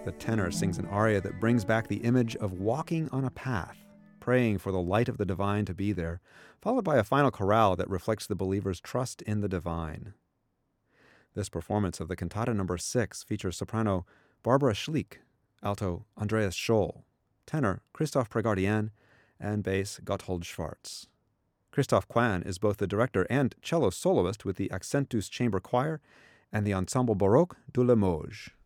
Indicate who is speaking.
Speaker 1: The tenor sings an aria that brings back the image of walking on a path, praying for the light of the divine to be there, followed by a final chorale that reflects the believer's trust in the divine. This performance of the cantata number 6 features soprano Barbara Schlick, alto Andreas Scholl, tenor Christoph Pregardien, and bass Gotthold Schwarz. Christoph Kwan is both the director and cello soloist with the Accentus Chamber Choir and the Ensemble Baroque de Limoges.